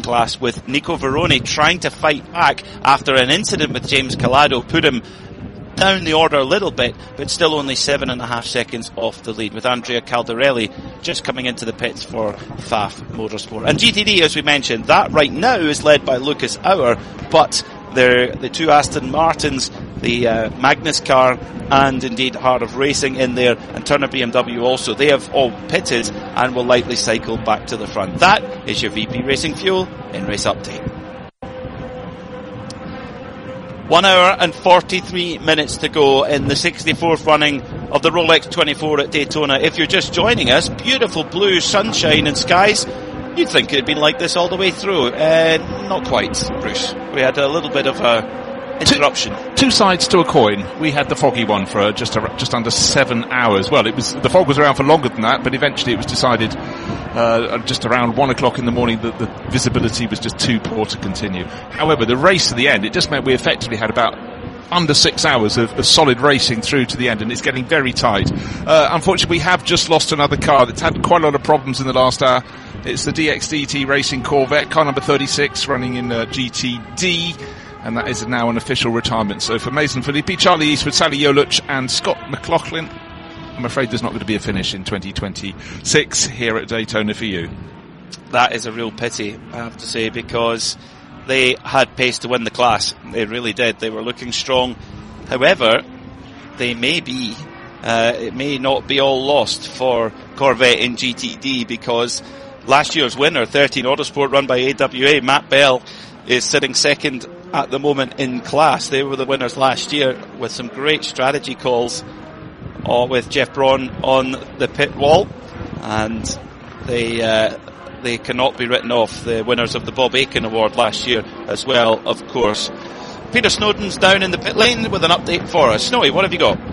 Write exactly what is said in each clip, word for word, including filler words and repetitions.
class, with Nico Veroni trying to fight back after an incident with James Calado put him down the order a little bit, but still only seven and a half seconds off the lead, with Andrea Caldarelli just coming into the pits for F A F Motorsport. And G T D, as we mentioned, that right now is led by Lucas Auer, but the two Aston Martins, the uh, Magnus car and indeed Heart of Racing in there, and Turner B M W also, they have all pitted and will likely cycle back to the front. That is your V P Racing Fuel in race update. One hour and forty-three minutes to go in the sixty-fourth running of the Rolex twenty-four at Daytona. If you're just joining us, beautiful blue sunshine and skies. You'd think it had been like this all the way through. Uh, not quite, Bruce. We had a little bit of a interruption. Two, two sides to a coin. We had the foggy one for just a, just under seven hours. Well, it was the fog was around for longer than that, but eventually it was decided uh, just around one o'clock in the morning that the visibility was just too poor to continue. However, the race to the end, it just meant we effectively had about under six hours of, of solid racing through to the end, and it's getting very tight. Uh, unfortunately, we have just lost another car that's had quite a lot of problems in the last hour. It's the D X D T Racing Corvette, car number thirty-six, running in uh, G T D, and that is now an official retirement. So for Mason Filippi, Charlie Eastwood, Sally Yoluch and Scott McLaughlin, I'm afraid there's not going to be a finish in twenty twenty-six here at Daytona for you. That is a real pity, I have to say, because they had pace to win the class. They really did. They were looking strong. However, they may be, uh, it may not be all lost for Corvette in G T D, because last year's winner, thirteen Autosport, run by A W A, Matt Bell, is sitting second at the moment in class. They were the winners last year with some great strategy calls uh, with Jeff Braun on the pit wall, and they uh, they cannot be written off. The winners of the Bob Akin Award last year as well, of course. Peter Snowden's down in the pit lane with an update for us. Snowy, what have you got?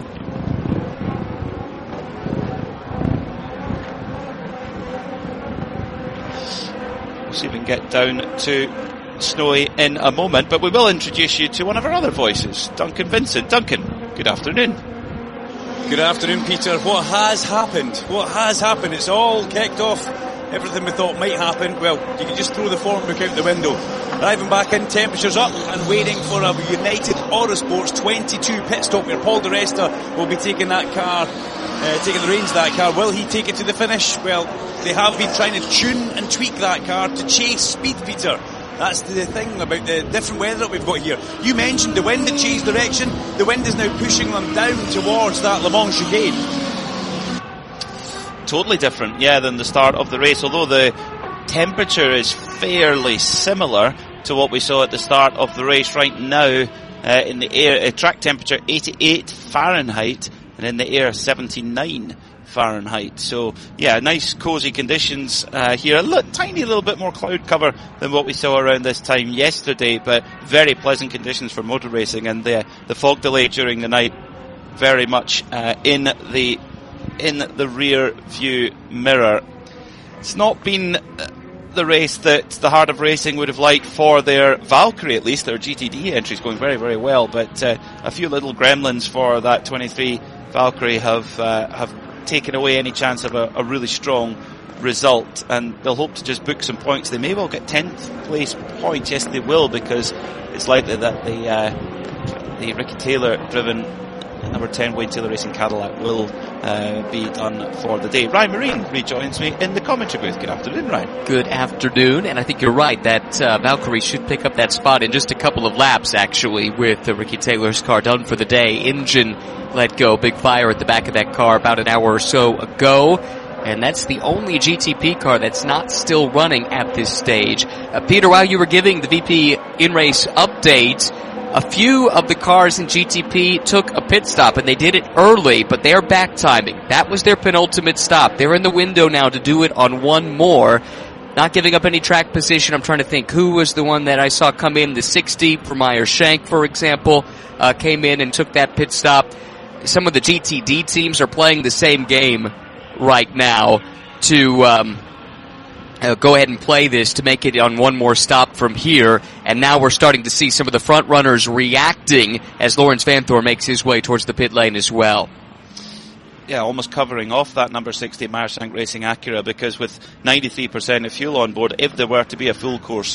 See if we can get down to Snowy in a moment, but we will introduce you to one of our other voices, Duncan Vincent. Duncan, good afternoon. Good afternoon, Peter. What has happened? What has happened? It's all kicked off. Everything we thought might happen, well, you can just throw the form book out the window. Driving back in, temperatures up, and waiting for a United Autosports twenty-two pit stop where Paul di Resta will be taking that car, uh, taking the reins of that car. Will he take it to the finish? Well, they have been trying to tune and tweak that car to chase speed, Peter. That's the thing about the different weather that we've got here. You mentioned the wind had changed direction. The wind is now pushing them down towards that Le Mans chicane. Totally different, yeah, than the start of the race, although the temperature is fairly similar to what we saw at the start of the race. Right now, uh, in the air, uh, track temperature eighty-eight Fahrenheit, and in the air seventy-nine Fahrenheit. So, yeah, nice cosy conditions uh, here. A li- tiny little bit more cloud cover than what we saw around this time yesterday, but very pleasant conditions for motor racing, and the, the fog delay during the night very much uh, in the in the rear view mirror. It's not been the race that the Heart of Racing would have liked for their Valkyrie, at least. Their G T D entry is going very, very well, but uh, a few little gremlins for that twenty-three Valkyrie have uh, have taken away any chance of a, a really strong result, and they'll hope to just book some points. They may well get tenth place points. Yes, they will, because it's likely that the uh, the Ricky Taylor driven number ten Wayne Taylor Racing Cadillac will uh, be done for the day. Ryan Marine rejoins me in the commentary booth. Good afternoon, Ryan. Good afternoon, and I think you're right that uh, Valkyrie should pick up that spot in just a couple of laps, actually, with uh, Ricky Taylor's car done for the day. Engine let go, big fire at the back of that car about an hour or so ago, and that's the only G T P car that's not still running at this stage. Uh, Peter, while you were giving the V P in-race update, a few of the cars in G T P took a pit stop, and they did it early, but they're back timing. That was their penultimate stop. They're in the window now to do it on one more. Not giving up any track position. I'm trying to think who was the one that I saw come in. The sixty for Meyer Shank, for example, uh, came in and took that pit stop. Some of the G T D teams are playing the same game right now to um, uh, go ahead and play this to make it on one more stop from here. And now we're starting to see some of the front runners reacting as Lawrence Vanthoor makes his way towards the pit lane as well. Yeah, almost covering off that number sixty Meyer Shank Racing Acura, because with ninety-three percent of fuel on board, if there were to be a full course